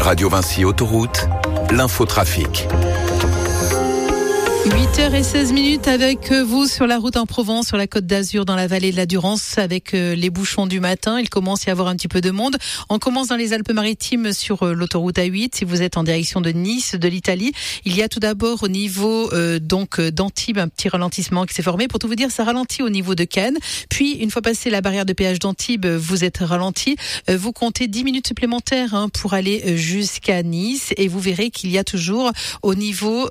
Radio Vinci Autoroute, l'infotrafic. 8h16 avec vous sur la route en Provence, sur la Côte d'Azur, dans la vallée de la Durance, avec les bouchons du matin. Il commence à y avoir un petit peu de monde. On commence dans les Alpes-Maritimes sur l'autoroute A8. Si vous êtes en direction de Nice, de l'Italie, il y a tout d'abord au niveau d'Antibes un petit ralentissement qui s'est formé. Pour tout vous dire, ça ralentit au niveau de Cannes. Puis, une fois passé la barrière de péage d'Antibes, vous êtes ralenti. Vous comptez 10 minutes supplémentaires pour aller jusqu'à Nice, et vous verrez qu'il y a toujours au niveau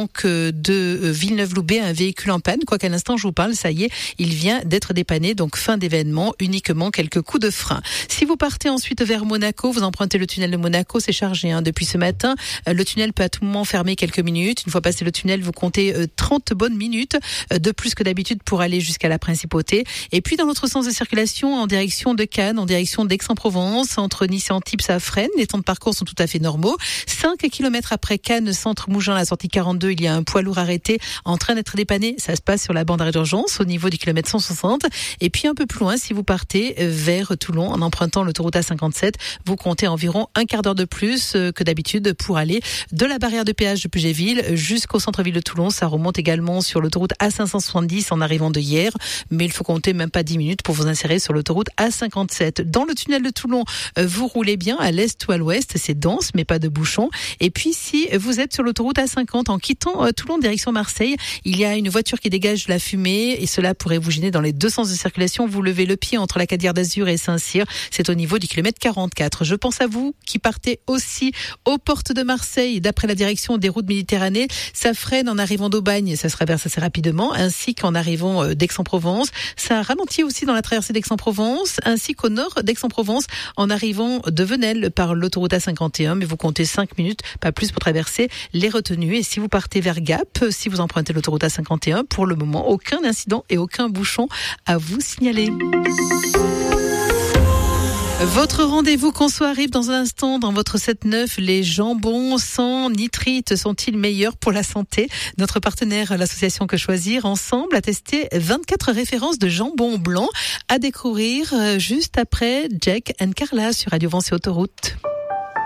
de Villeneuve-Loubet un véhicule en panne. Quoi qu'à l'instant je vous parle, ça y est, il vient d'être dépanné, donc fin d'événement, uniquement quelques coups de frein. Si vous partez ensuite vers Monaco, vous empruntez le tunnel de Monaco, c'est chargé depuis ce matin. Le tunnel peut à tout moment fermer quelques minutes. Une fois passé le tunnel, vous comptez 30 bonnes minutes de plus que d'habitude pour aller jusqu'à la Principauté. Et puis dans l'autre sens de circulation, en direction de Cannes, en direction d'Aix-en-Provence, entre Nice et Antibes, ça freine. Les temps de parcours sont tout à fait normaux. 5 km après Cannes, centre Mougins, la sortie 42, il y a un poids lourd arrêté en train d'être dépanné. Ça se passe sur la bande d'arrêt d'urgence au niveau du kilomètre 160. Et puis un peu plus loin, si vous partez vers Toulon en empruntant l'autoroute A57, vous comptez environ un quart d'heure de plus que d'habitude pour aller de la barrière de péage de Pugéville jusqu'au centre-ville de Toulon. Ça remonte également sur l'autoroute A570 en arrivant de hier, mais il faut compter même pas 10 minutes pour vous insérer sur l'autoroute A57. Dans le tunnel de Toulon, vous roulez bien à l'est ou à l'ouest, c'est dense mais pas de bouchons. Et puis si vous êtes sur l'autoroute A50 en quittant Toulon direction Marseille, il y a une voiture qui dégage de la fumée et cela pourrait vous gêner dans les deux sens de circulation. Vous levez le pied entre la Cadière d'Azur et Saint-Cyr, c'est au niveau du kilomètre 44. Je pense à vous qui partez aussi aux portes de Marseille, d'après la direction des routes Méditerranée. Ça freine en arrivant d'Aubagne, ça se traverse assez rapidement, ainsi qu'en arrivant d'Aix-en-Provence. Ça ralentit aussi dans la traversée d'Aix-en-Provence, ainsi qu'au nord d'Aix-en-Provence en arrivant de Venelle par l'autoroute A51, mais vous comptez 5 minutes, pas plus, pour traverser les retenues. Et si vous partez vers Gap, si vous empruntez l'autoroute A51, pour le moment, aucun incident et aucun bouchon à vous signaler. Votre rendez-vous conso arrive dans un instant dans votre 7-9. Les jambons sans nitrite sont-ils meilleurs pour la santé? Notre partenaire, l'association Que Choisir, ensemble a testé 24 références de jambon blanc à découvrir juste après Jack and Carla sur Radio Vinci Autoroute.